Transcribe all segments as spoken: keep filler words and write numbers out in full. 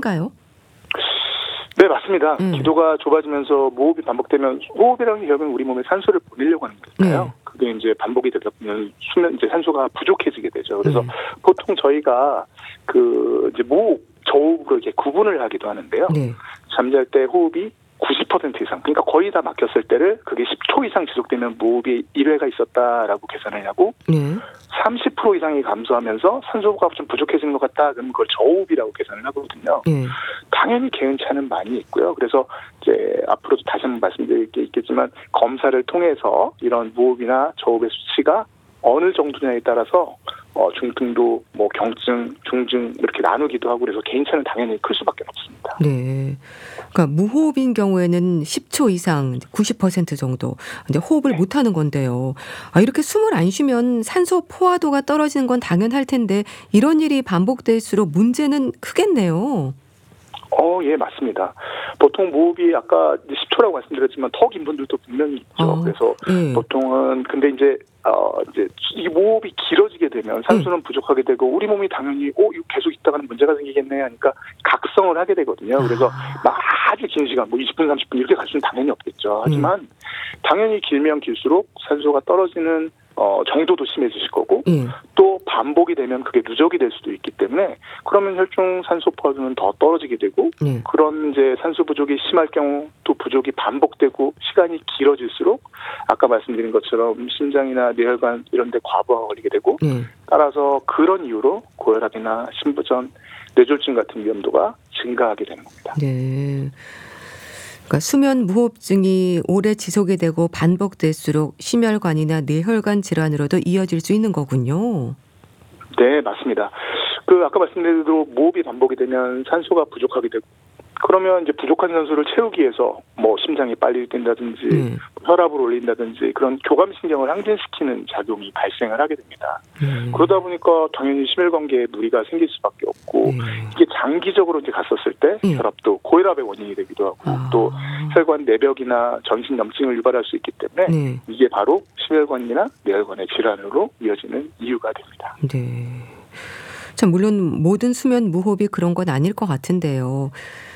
가능한가요? 네, 맞습니다. 음. 기도가 좁아지면서 모호흡이 반복되면 호흡이라는 게 결국은 우리 몸에 산소를 보내려고 하는 거잖아요. 네. 그게 이제 반복이 되다 보면 수면 이제 산소가 부족해지게 되죠. 그래서 네. 보통 저희가 그 이제 모호흡, 저호흡을 이렇게 구분을 하기도 하는데요. 네. 잠잘 때 호흡이 구십 퍼센트 이상, 그러니까 거의 다 막혔을 때를 그게 십 초 이상 지속되면 무호흡이 일 회가 있었다라고 계산을 하고 네. 삼십 퍼센트 이상이 감소하면서 산소가 좀 부족해지는 것 같다, 그러면 그걸 저호흡이라고 계산을 하거든요. 네. 당연히 개인차는 많이 있고요. 그래서 이제 앞으로도 다시 한번 말씀드릴 게 있겠지만 검사를 통해서 이런 무호흡이나 저호흡의 수치가 어느 정도냐에 따라서 어, 중등도, 뭐 경증, 중증 이렇게 나누기도 하고 그래서 개인차는 당연히 클 수밖에 없습니다. 네, 그러니까 무호흡인 경우에는 십 초 이상, 구십 퍼센트 정도. 근데 호흡을 네. 못 하는 건데요. 아, 이렇게 숨을 안 쉬면 산소 포화도가 떨어지는 건 당연할 텐데 이런 일이 반복될수록 문제는 크겠네요. 어, 예, 맞습니다. 보통 무호흡이 아까 십 초라고 말씀드렸지만 더 긴 분들도 분명히 있죠. 어, 그래서 예. 보통은 근데 이제 어, 이제 이 무호흡이 길어지게 되면 산소는 예. 부족하게 되고 우리 몸이 당연히 어, 이거 계속 있다가는 문제가 생기겠네 하니까 각성을 하게 되거든요. 그래서 아. 아주 긴 시간, 뭐 이십 분, 삼십 분 이렇게 갈 수는 당연히 없겠죠. 하지만 음. 당연히 길면 길수록 산소가 떨어지는 어, 정도도 심해지실 거고 예. 또 반복이 되면 그게 누적이 될 수도 있기 때문에 그러면 혈중 산소 포화도는 더 떨어지게 되고 예. 그런 이제 산소 부족이 심할 경우 또 부족이 반복되고 시간이 길어질수록 아까 말씀드린 것처럼 심장이나 뇌혈관 이런 데 과부하가 걸리게 되고 예. 따라서 그런 이유로 고혈압이나 심부전, 뇌졸중 같은 위험도가 증가하게 되는 겁니다. 네. 그러니까 수면 무호흡증이 오래 지속이 되고 반복될수록 심혈관이나 뇌혈관 질환으로도 이어질 수 있는 거군요. 네, 맞습니다. 그 아까 말씀드린 대로 무호흡이 반복이 되면 산소가 부족하게 되고 그러면 이제 부족한 산소를 채우기 위해서 뭐 심장이 빨리 뛴다든지 음. 혈압을 올린다든지 그런 교감신경을 항진시키는 작용이 발생을 하게 됩니다. 음. 그러다 보니까 당연히 심혈관계에 무리가 생길 수밖에 없고 음. 이게 장기적으로 이제 갔었을 때 음. 혈압도 고혈압의 원인이 되기도 하고 아. 또 혈관 내벽이나 전신 염증을 유발할 수 있기 때문에 음. 이게 바로 심혈관이나 뇌혈관의 질환으로 이어지는 이유가 됩니다. 네. 참 물론 모든 수면 무호흡이 그런 건 아닐 것 같은데요.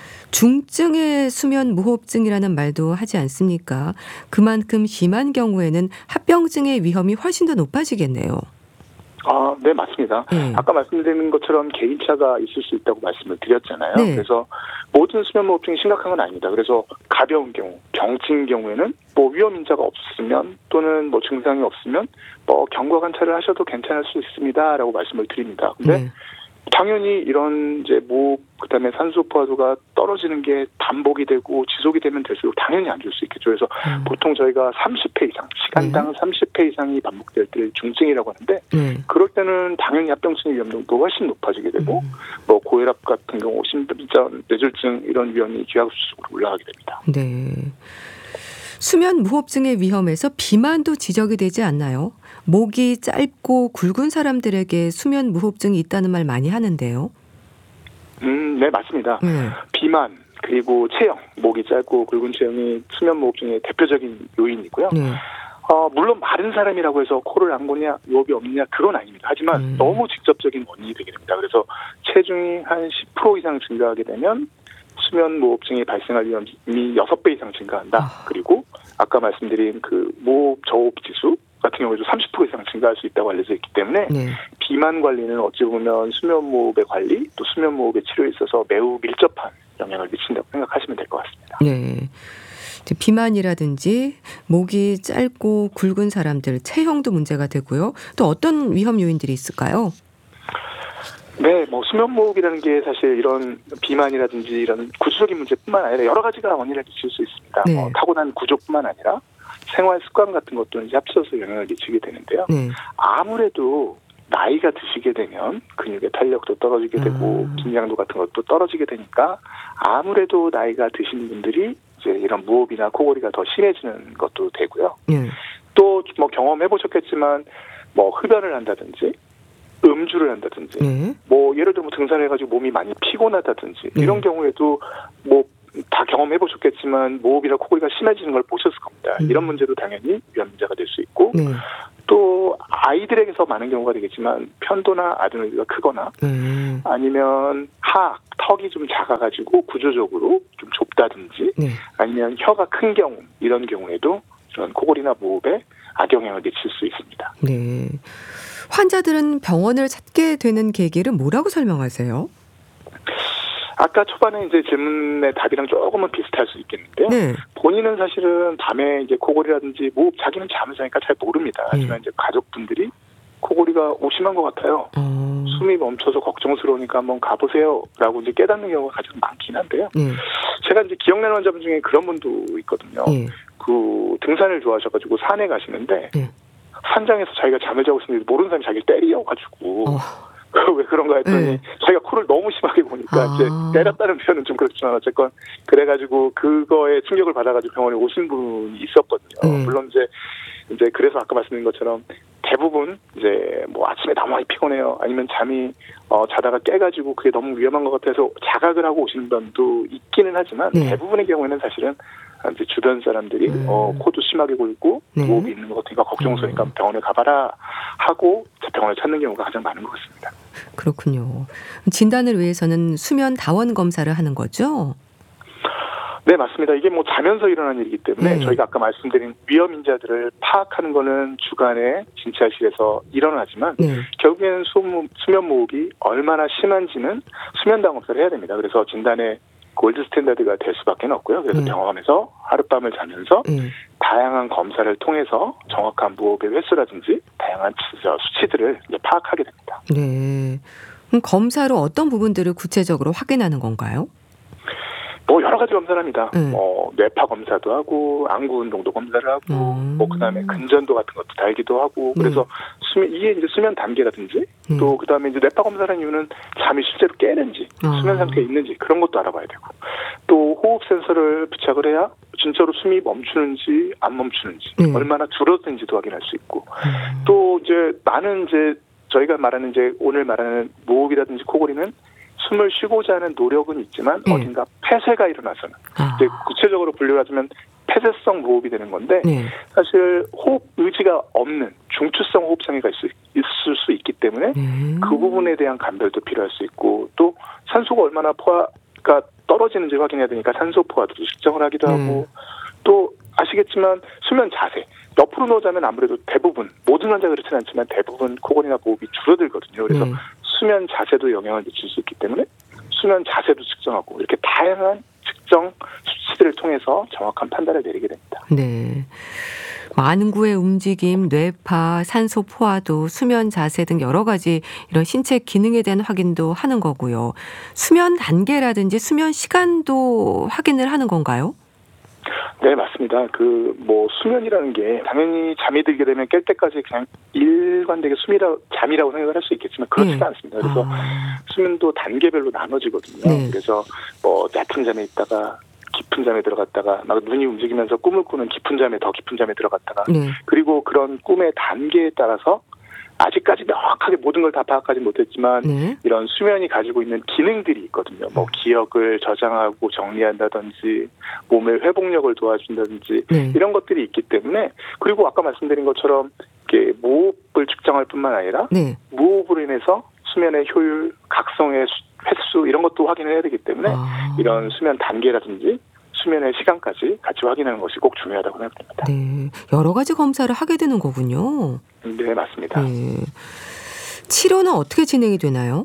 중증의 수면 무호흡증이라는 말도 하지 않습니까? 그만큼 심한 경우에는 합병증의 위험이 훨씬 더 높아지겠네요. 아, 네, 맞습니다. 네. 아까 말씀드린 것처럼 개인차가 있을 수 있다고 말씀을 드렸잖아요. 네. 그래서 모든 수면 무호흡증이 심각한 건 아닙니다. 그래서 가벼운 경우, 경증 경우에는 뭐 위험 인자가 없으면 또는 뭐 증상이 없으면 뭐 경과 관찰을 하셔도 괜찮을 수 있습니다라고 말씀을 드립니다. 근데 네. 당연히 이런 이제 무호흡 그다음에 산소 포화도가 떨어지는 게 반복이 되고 지속이 되면 될수록 당연히 안 좋을 수 있겠죠. 그래서 음. 보통 저희가 삼십 회 이상, 시간당 음. 삼십 회 이상이 반복될 때 중증이라고 하는데 음. 그럴 때는 당연히 합병증의 위험도가 훨씬 높아지게 되고 음. 뭐 고혈압 같은 경우 심부전, 뇌졸중 이런 위험이 기하급수적으로 올라가게 됩니다. 네. 수면 무호흡증의 위험에서 비만도 지적이 되지 않나요? 목이 짧고 굵은 사람들에게 수면 무호흡증이 있다는 말 많이 하는데요. 음, 네, 맞습니다. 네. 비만 그리고 체형, 목이 짧고 굵은 체형이 수면 무호흡증의 대표적인 요인이고요. 네. 어, 물론 마른 사람이라고 해서 코를 안 고냐, 유호흡이 없느냐 그건 아닙니다. 하지만 음. 너무 직접적인 원인이 되게 됩니다. 그래서 체중이 한 십 퍼센트 이상 증가하게 되면 수면 무호흡증이 발생할 위험이 여섯 배 이상 증가한다. 아. 그리고 아까 말씀드린 그 무호흡 저호흡 지수 같은 경우에도 삼십 퍼센트 이상 증가할 수 있다고 알려져 있기 때문에 네. 비만 관리는 어찌 보면 수면 무호흡의 관리 또 수면 무호흡의 치료에 있어서 매우 밀접한 영향을 미친다고 생각하시면 될 것 같습니다. 네. 비만이라든지 목이 짧고 굵은 사람들 체형도 문제가 되고요. 또 어떤 위험 요인들이 있을까요? 네, 뭐 수면 무호흡이라는 게 사실 이런 비만이라든지 이런 구조적인 문제뿐만 아니라 여러 가지가 원인을 미칠 수 있습니다. 네. 뭐 타고난 구조뿐만 아니라 생활 습관 같은 것도 이제 합쳐서 영향을 미치게 되는데요. 네. 아무래도 나이가 드시게 되면 근육의 탄력도 떨어지게 되고 음. 긴장도 같은 것도 떨어지게 되니까 아무래도 나이가 드신 분들이 이제 이런 무호흡이나 코골이가 더 심해지는 것도 되고요. 네. 또 뭐 경험해 보셨겠지만 뭐 흡연을 한다든지 음주를 한다든지 네. 뭐 예를 들면 등산을 해가지고 몸이 많이 피곤하다든지 네. 이런 경우에도 뭐 다 경험해 보셨겠지만 모흡이나 코골이가 심해지는 걸 보셨을 겁니다. 음. 이런 문제도 당연히 위험 문제가 될 수 있고 네. 또 아이들에게서 많은 경우가 되겠지만 편도나 아드노이드가 크거나 네. 아니면 하악, 턱이 좀 작아가지고 구조적으로 좀 좁다든지 네. 아니면 혀가 큰 경우 이런 경우에도 이런 코골이나 모흡에 악영향을 미칠 수 있습니다. 네. 환자들은 병원을 찾게 되는 계기를 뭐라고 설명하세요? 아까 초반에 이제 질문의 답이랑 조금은 비슷할 수 있겠는데요. 네. 본인은 사실은 밤에 이제 코골이라든지 모흡 자기는 잠을 자니까 잘 모릅니다. 네. 하지만 이제 가족분들이 코골이가 오심한 것 같아요. 어. 숨이 멈춰서 걱정스러우니까 한번 가보세요라고 이제 깨닫는 경우가 가장 많긴 한데요. 네. 제가 이제 기억나는 환자분 중에 그런 분도 있거든요. 네. 그 등산을 좋아하셔가지고 산에 가시는데 네. 산장에서 자기가 잠을 자고 있는데 모르는 사람이 자기를 때려가지고 어. 왜 그런가 했더니 네. 자기가 코를 너무 심하게 보니까 아. 이제 때렸다는 표현은 좀 그렇지만 어쨌건 그래가지고 그거에 충격을 받아가지고 병원에 오신 분이 있었거든요. 네. 물론 이제 이제 그래서 아까 말씀드린 것처럼 대부분 이제 뭐 아침에 너무 많이 피곤해요. 아니면 잠이 어 자다가 깨가지고 그게 너무 위험한 것 같아서 자각을 하고 오시는 분도 있기는 하지만 네. 대부분의 경우에는 사실은 이제 주변 사람들이 음. 어 코도 심하게 골고 네. 모흡이 있는 것 같으니까 걱정스러우니까 음. 병원에 가봐라 하고 병원을 찾는 경우가 가장 많은 것 같습니다. 그렇군요. 진단을 위해서는 수면 다원 검사를 하는 거죠? 네, 맞습니다. 이게 뭐 자면서 일어나는 일이기 때문에 네. 저희가 아까 말씀드린 위험 인자들을 파악하는 거는 주간에 진찰실에서 일어나지만 네. 결국에는 수, 수면 모흡이 얼마나 심한지는 수면 다원 검사를 해야 됩니다. 그래서 진단의 골드 스탠다드가 될 수밖에 없고요. 그래서 네. 병원에서 하룻밤을 자면서 네. 다양한 검사를 통해서 정확한 모흡의 횟수라든지 다양한 수치들을 이제 파악하게 됩니다. 네. 그럼 검사로 어떤 부분들을 구체적으로 확인하는 건가요? 뭐 여러 가지 검사를 합니다. 음. 뭐 뇌파 검사도 하고 안구 운동도 검사를 하고 음. 뭐 그다음에 근전도 같은 것도 달기도 하고 그래서 수면 이게 이제 수면 단계라든지 음. 또 그다음에 이제 뇌파 검사라는 이유는 잠이 실제로 깨는지 아. 수면 상태에 있는지 그런 것도 알아봐야 되고 또 호흡 센서를 부착을 해야 진짜로 숨이 멈추는지 안 멈추는지 음. 얼마나 줄어드는지도 확인할 수 있고 음. 또 이제 나는 이제 저희가 말하는 이제 오늘 말하는 모흡이라든지 코골이는 숨을 쉬고자 하는 노력은 있지만 네. 어딘가 폐쇄가 일어나서는 아. 이제 구체적으로 분류하자면 폐쇄성 모흡이 되는 건데 네. 사실 호흡 의지가 없는 중추성 호흡 장애가 있을, 있을 수 있기 때문에 네. 그 부분에 대한 감별도 필요할 수 있고 또 산소가 얼마나 포화가 떨어지는지 확인해야 되니까 산소 포화도도 측정을 하기도 네. 하고 또 아시겠지만 수면 자세 옆으로 누워자면 아무래도 대부분 모든 환자 그렇지는 않지만 대부분 코골이나 모흡이 줄어들거든요. 그래서 네. 수면 자세도 영향을 미칠 수 있기 때문에 수면 자세도 측정하고 이렇게 다양한 측정 수치들을 통해서 정확한 판단을 내리게 됩니다. 네. 안구의 움직임, 뇌파, 산소 포화도, 수면 자세 등 여러 가지 이런 신체 기능에 대한 확인도 하는 거고요. 수면 단계라든지 수면 시간도 확인을 하는 건가요? 네, 맞습니다. 그 뭐 수면이라는 게 당연히 잠이 들게 되면 깰 때까지 그냥 일관되게 숨이라 잠이라고 생각을 할 수 있겠지만 그렇지가 네. 않습니다. 그래서 아. 수면도 단계별로 나눠지거든요. 네. 그래서 뭐 얕은 잠에 있다가 깊은 잠에 들어갔다가 막 눈이 움직이면서 꿈을 꾸는 깊은 잠에 더 깊은 잠에 들어갔다가 네. 그리고 그런 꿈의 단계에 따라서 아직까지 명확하게 모든 걸 다 파악하지 못했지만 네. 이런 수면이 가지고 있는 기능들이 있거든요. 뭐 기억을 저장하고 정리한다든지 몸의 회복력을 도와준다든지 네. 이런 것들이 있기 때문에 그리고 아까 말씀드린 것처럼 이렇게 모흡을 측정할 뿐만 아니라 네. 무호흡으로 인해서 수면의 효율, 각성의 횟수 이런 것도 확인을 해야 되기 때문에 아. 이런 수면 단계라든지 수면의 시간까지 같이 확인하는 것이 꼭 중요하다고 생각합니다. 네. 여러 가지 검사를 하게 되는 거군요. 네, 맞습니다. 네. 치료는 어떻게 진행이 되나요?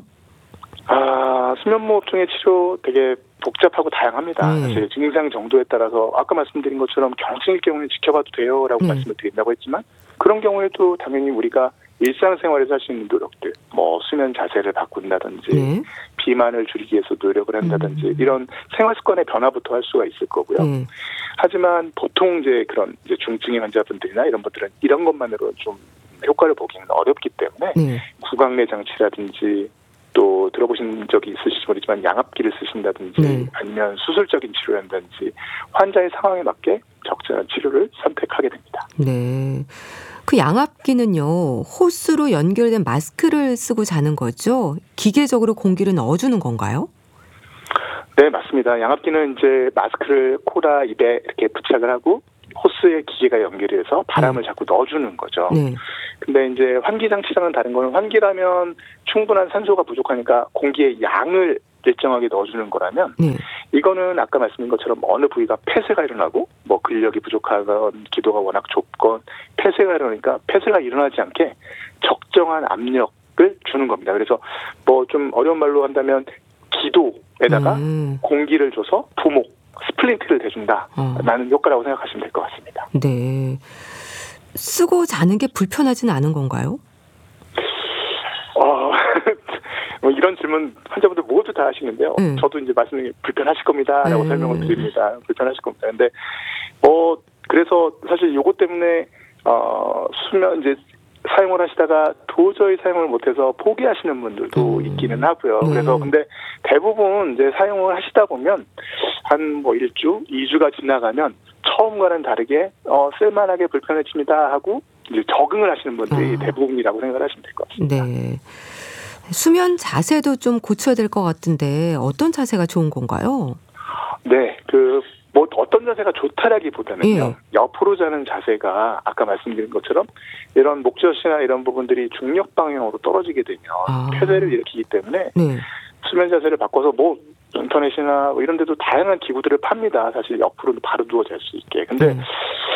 아, 수면무호흡증의 치료 되게 복잡하고 다양합니다. 네. 사실 증상 정도에 따라서 아까 말씀드린 것처럼 경증일 경우는 지켜봐도 돼요라고 네. 말씀을 드린다고 했지만 그런 경우에도 당연히 우리가 일상생활에서 할 수 있는 노력들, 뭐 수면 자세를 바꾼다든지 네. 비만을 줄이기 위해서 노력을 한다든지 음. 이런 생활 습관의 변화부터 할 수가 있을 거고요. 네. 하지만 보통 이제 그런 이제 중증의 환자분들이나 이런 분들은 이런 것만으로 좀 효과를 보기는 어렵기 때문에 네. 구강내 장치라든지 또 들어보신 적이 있으실지 모르지만 양압기를 쓰신다든지 네. 아니면 수술적인 치료를 한다든지 환자의 상황에 맞게 적절한 치료를 선택하게 됩니다. 네. 그 양압기는요, 호스로 연결된 마스크를 쓰고 자는 거죠? 기계적으로 공기를 넣어주는 건가요? 네, 맞습니다. 양압기는 이제 마스크를 코나 입에 이렇게 부착을 하고 호스에 기계가 연결이 돼서 바람을 네. 자꾸 넣어주는 거죠. 네. 근데 이제 환기 장치랑은 다른 거는 환기라면 충분한 산소가 부족하니까 공기의 양을 일정하게 넣어주는 거라면 네. 이거는 아까 말씀드린 것처럼 어느 부위가 폐쇄가 일어나고 뭐 근력이 부족하건 기도가 워낙 좁건 폐쇄가 일어나니까 폐쇄가 일어나지 않게 적정한 압력을 주는 겁니다. 그래서 뭐 좀 어려운 말로 한다면 기도에다가 음. 공기를 줘서 부목, 스플린트를 대준다라는 어. 효과라고 생각하시면 될 것 같습니다. 네. 쓰고 자는 게 불편하지는 않은 건가요? 어, 뭐 이런 질문 환자분들 모두 다 하시는데요. 음. 저도 이제 말씀드린 불편하실 겁니다라고 음. 설명을 드립니다. 불편하실 겁니다. 근데 뭐 그래서 사실 요것 때문에 어, 수면 이제 사용을 하시다가 도저히 사용을 못해서 포기하시는 분들도 음. 있기는 하고요. 네. 그래서 근데 대부분 이제 사용을 하시다 보면 한 뭐 일 주, 이 주가 지나가면 처음과는 다르게 어, 쓸만하게 불편해집니다 하고 이제 적응을 하시는 분들이 아. 대부분이라고 생각을 하시면 될 것 같습니다. 네. 수면 자세도 좀 고쳐야 될 것 같은데 어떤 자세가 좋은 건가요? 네, 그 뭐 어떤 자세가 좋다라기보다는요. 예. 옆으로 자는 자세가 아까 말씀드린 것처럼 이런 목젖이나 이런 부분들이 중력 방향으로 떨어지게 되면 아. 폐쇄를 일으키기 때문에 네. 수면 자세를 바꿔서 뭐 인터넷이나 뭐 이런 데도 다양한 기구들을 팝니다. 사실 옆으로 바로 누워 잘 수 있게. 근데 네.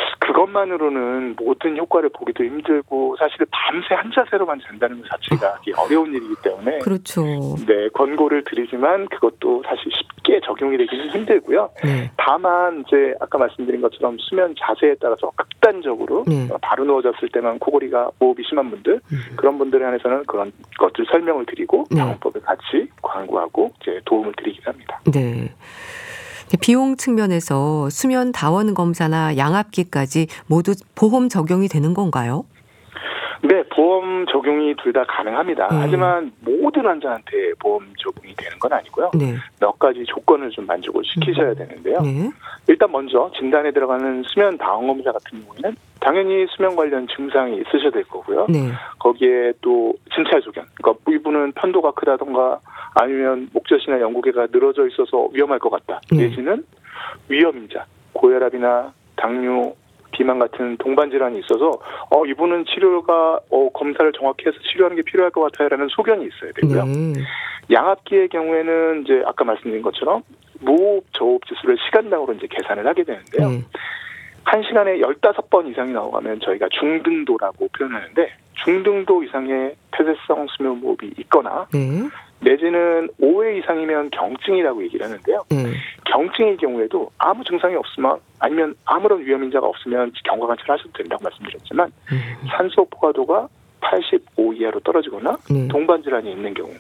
그것만으로는 모든 효과를 보기도 힘들고 사실 밤새 한 자세로만 잔다는 것 자체가 아. 어려운 일이기 때문에 그렇죠. 네, 권고를 드리지만 그것도 사실 쉽게 적용이 되기는 힘들고요. 네. 다만 이제 아까 말씀드린 것처럼 수면 자세에 따라서 극단적으로 네. 바로 누워졌을 때만 코골이가 모흡이 심한 분들 음. 그런 분들에 한해서는 그런 것들 설명을 드리고 네. 방법을 같이 광고하고 이제 도움을 드리긴 합니다. 네. 비용 측면에서 수면 다원 검사나 양압기까지 모두 보험 적용이 되는 건가요? 네, 보험 적용이 둘 다 가능합니다. 네. 하지만 모든 환자한테 보험 적용이 되는 건 아니고요. 네. 몇 가지 조건을 좀 만족을 시키셔야 되는데요. 네. 일단 먼저 진단에 들어가는 수면 다원 검사 같은 경우에는 당연히 수면 관련 증상이 있으셔야 될 거고요. 네. 거기에 또 진찰 소견, 그러니까 이분은 편도가 크다던가 아니면 목젖이나 영구개가 늘어져 있어서 위험할 것 같다. 네. 내지는 위험인자, 고혈압이나 당뇨, 비만 같은 동반 질환이 있어서 어 이분은 치료가 어 검사를 정확히 해서 치료하는 게 필요할 것 같아요라는 소견이 있어야 되고요. 네. 양압기의 경우에는 이제 아까 말씀드린 것처럼 무호흡 저호흡 지수를 시간당으로 이제 계산을 하게 되는데요. 네. 한 시간에 열다섯 번 이상이 나오면 저희가 중등도라고 표현하는데 중등도 이상의 폐쇄성 수면 무호흡이 있거나 네. 내지는 오 회 이상이면 경증이라고 얘기를 하는데요. 네. 경증의 경우에도 아무 증상이 없으면 아니면 아무런 위험인자가 없으면 경과 관찰하셔도 된다고 말씀드렸지만 음. 산소 포화도가 팔십오 이하로 떨어지거나 네. 동반 질환이 있는 경우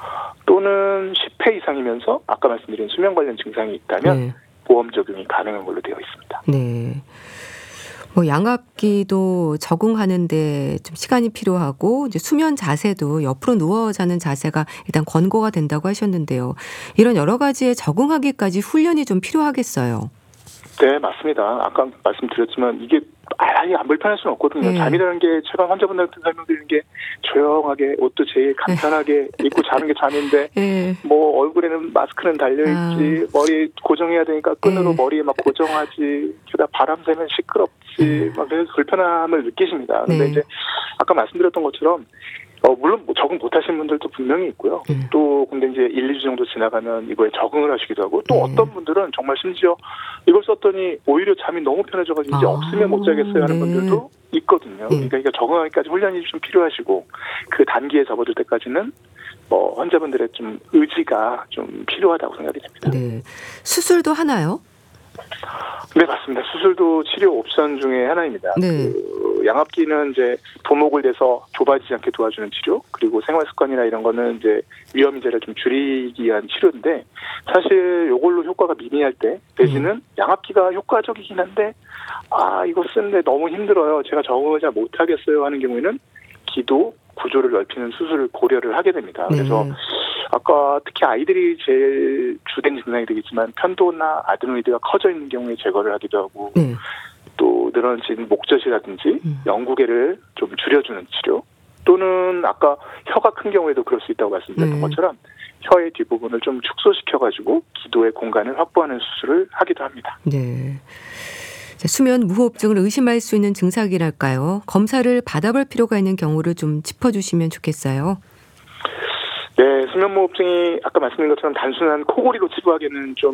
또는 십 회 이상이면서 아까 말씀드린 수면 관련 증상이 있다면 네. 보험 적용이 가능한 걸로 되어 있습니다. 네. 뭐 양압기도 적응하는데 좀 시간이 필요하고 이제 수면 자세도 옆으로 누워 자는 자세가 일단 권고가 된다고 하셨는데요. 이런 여러 가지에 적응하기까지 훈련이 좀 필요하겠어요. 네, 맞습니다. 아까 말씀드렸지만 이게 아예 안 불편할 수는 없거든요. 네. 잠이라는 게 제가 환자분들한테 설명드리는 게 조용하게 옷도 제일 간편하게 네. 입고 자는 게 잠인데 네. 뭐 얼굴에는 마스크는 달려있지 아. 머리 고정해야 되니까 끈으로 네. 머리에 막 고정하지 게다가 바람 쐬면 시끄럽지 막 그래서 불편함을 느끼십니다. 근데 네. 이제 아까 말씀드렸던 것처럼 어, 물론 뭐 적응 못 하시는 분들도 분명히 있고요. 음. 또, 근데 이제 일, 이 주 정도 지나가면 이거에 적응을 하시기도 하고, 또 음. 어떤 분들은 정말 심지어 이걸 썼더니 오히려 잠이 너무 편해져가지고 이제 아. 없으면 못 자겠어요 하는 네. 분들도 있거든요. 네. 그러니까 이게 적응하기까지 훈련이 좀 필요하시고, 그 단계에 접어들 때까지는 뭐 환자분들의 좀 의지가 좀 필요하다고 생각이 됩니다. 네. 수술도 하나요? 네, 맞습니다. 수술도 치료 옵션 중에 하나입니다. 네. 그 양압기는 이제 부목을 내서 좁아지지 않게 도와주는 치료, 그리고 생활 습관이나 이런 거는 이제 위험인자를 좀 줄이기 위한 치료인데 사실 이걸로 효과가 미미할 때 내지는 음. 양압기가 효과적이긴 한데 아 이거 쓰는데 너무 힘들어요. 제가 적응을 잘 못하겠어요 하는 경우에는 기도 구조를 넓히는 수술을 고려를 하게 됩니다. 그래서 네. 아까 특히 아이들이 제일 주된 증상이 되겠지만 편도나 아드노이드가 커져 있는 경우에 제거를 하기도 하고 네. 또 늘어진 목젖이라든지 음. 영구개를 좀 줄여주는 치료 또는 아까 혀가 큰 경우에도 그럴 수 있다고 말씀드렸던 네. 것처럼 혀의 뒷부분을 좀 축소시켜가지고 기도의 공간을 확보하는 수술을 하기도 합니다. 네. 자, 수면 무호흡증을 의심할 수 있는 증상이랄까요? 검사를 받아볼 필요가 있는 경우를 좀 짚어주시면 좋겠어요. 네, 수면무호흡증이 아까 말씀드린 것처럼 단순한 코골이로 치부하기에는 좀